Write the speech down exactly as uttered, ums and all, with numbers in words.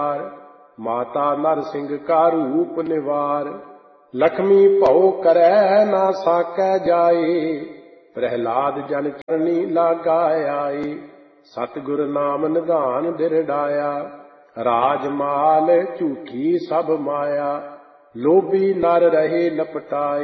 माता नर सिंह का रूप निवार। लक्ष्मी भौ करੈ ना साकै जाए, प्रहलाद जन चरणी लागाय आए। सतगुर नाम निधान दिरडाया, राजमाल झूठी सब माया। लोभी नर रहे लपटाए,